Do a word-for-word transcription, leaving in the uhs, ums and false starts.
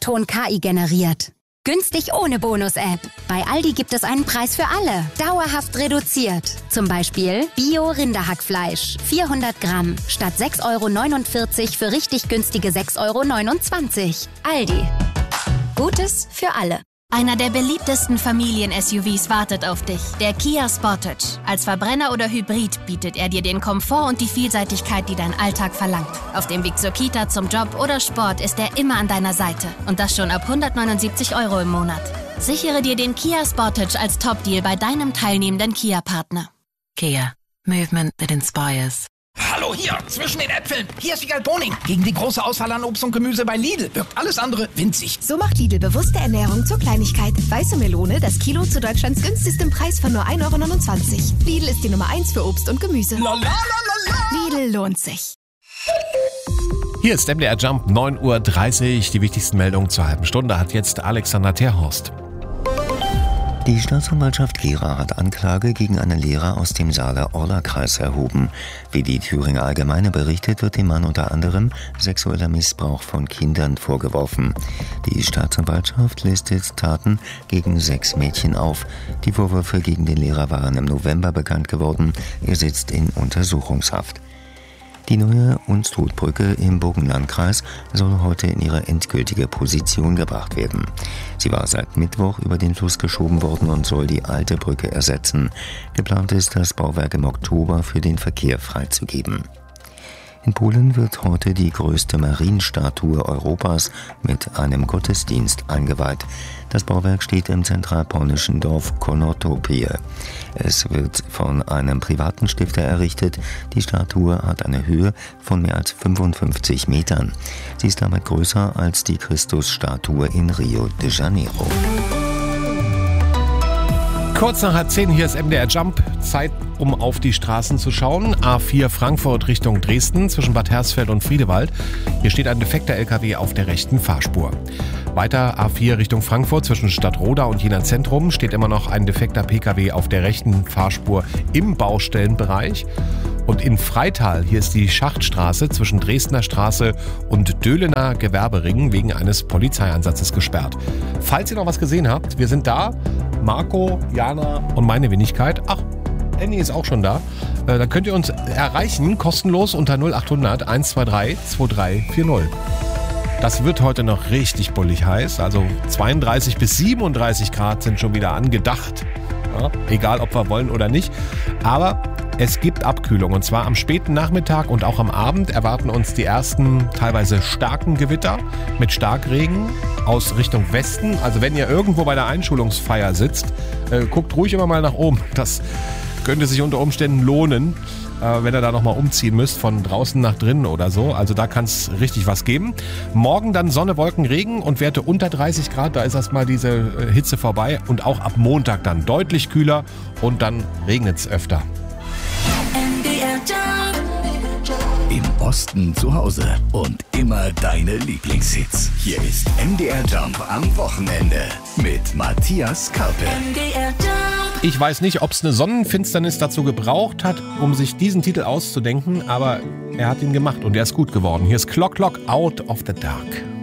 O-Ton K I generiert. Günstig ohne Bonus-App. Bei Aldi gibt es einen Preis für alle. Dauerhaft reduziert. Zum Beispiel Bio-Rinderhackfleisch. vierhundert Gramm. Statt sechs Euro neunundvierzig für richtig günstige sechs Euro neunundzwanzig. Aldi. Gutes für alle. Einer der beliebtesten Familien-S U Vs wartet auf dich, der Kia Sportage. Als Verbrenner oder Hybrid bietet er dir den Komfort und die Vielseitigkeit, die dein Alltag verlangt. Auf dem Weg zur Kita, zum Job oder Sport ist er immer an deiner Seite. Und das schon ab hundertneunundsiebzig Euro im Monat. Sichere dir den Kia Sportage als Top-Deal bei deinem teilnehmenden Kia-Partner. Kia. Movement that inspires. Hallo hier, zwischen den Äpfeln. Hier ist Wiegald Boning. Gegen die große Auswahl an Obst und Gemüse bei Lidl wirkt alles andere winzig. So macht Lidl bewusste Ernährung zur Kleinigkeit. Weiße Melone, das Kilo zu Deutschlands günstigstem Preis von nur ein Euro neunundzwanzig. Lidl ist die Nummer eins für Obst und Gemüse. La, la, la, la, la. Lidl lohnt sich. Hier ist M D R Jump, neun Uhr dreißig. Die wichtigsten Meldungen zur halben Stunde hat jetzt Alexander Terhorst. Die Staatsanwaltschaft Gera hat Anklage gegen einen Lehrer aus dem Saale-Orla-Kreis erhoben. Wie die Thüringer Allgemeine berichtet, wird dem Mann unter anderem sexueller Missbrauch von Kindern vorgeworfen. Die Staatsanwaltschaft listet Taten gegen sechs Mädchen auf. Die Vorwürfe gegen den Lehrer waren im November bekannt geworden. Er sitzt in Untersuchungshaft. Die neue Unstrutbrücke im Burgenlandkreis soll heute in ihre endgültige Position gebracht werden. Sie war seit Mittwoch über den Fluss geschoben worden und soll die alte Brücke ersetzen. Geplant ist, das Bauwerk im Oktober für den Verkehr freizugeben. In Polen wird heute die größte Marienstatue Europas mit einem Gottesdienst eingeweiht. Das Bauwerk steht im zentralpolnischen Dorf Konotopie. Es wird von einem privaten Stifter errichtet. Die Statue hat eine Höhe von mehr als fünfundfünfzig Metern. Sie ist damit größer als die Christusstatue in Rio de Janeiro. Kurz nach halb zehn, hier ist M D R Jump. Zeit, um auf die Straßen zu schauen. A vier Frankfurt Richtung Dresden zwischen Bad Hersfeld und Friedewald. Hier steht ein defekter L K W auf der rechten Fahrspur. Weiter A vier Richtung Frankfurt zwischen Stadtroda und Jena Zentrum steht immer noch ein defekter P K W auf der rechten Fahrspur im Baustellenbereich. Und in Freital, hier ist die Schachtstraße zwischen Dresdner Straße und Döhlener Gewerbering wegen eines Polizeieinsatzes gesperrt. Falls ihr noch was gesehen habt, wir sind da. Marco, Jana und meine Wenigkeit. Ach, Annie ist auch schon da. Äh, dann könnt ihr uns erreichen, kostenlos unter null acht hundert eins zwei drei zwei drei vier null. Das wird heute noch richtig bullig heiß. Also zweiunddreißig bis siebenunddreißig Grad sind schon wieder angedacht. Ja, egal, ob wir wollen oder nicht. Aber es gibt Abkühlung und zwar am späten Nachmittag und auch am Abend erwarten uns die ersten teilweise starken Gewitter mit Starkregen aus Richtung Westen. Also wenn ihr irgendwo bei der Einschulungsfeier sitzt, äh, guckt ruhig immer mal nach oben. Das könnte sich unter Umständen lohnen, äh, wenn ihr da nochmal umziehen müsst von draußen nach drinnen oder so. Also da kann es richtig was geben. Morgen dann Sonne, Wolken, Regen und Werte unter dreißig Grad. Da ist erstmal diese äh, Hitze vorbei und auch ab Montag dann deutlich kühler und dann regnet es öfter. Im Osten zu Hause und immer deine Lieblingshits. Hier ist M D R Jump am Wochenende mit Matthias Karpe. Ich weiß nicht, ob es eine Sonnenfinsternis dazu gebraucht hat, um sich diesen Titel auszudenken, aber er hat ihn gemacht und er ist gut geworden. Hier ist Clock Clock Out of the Dark.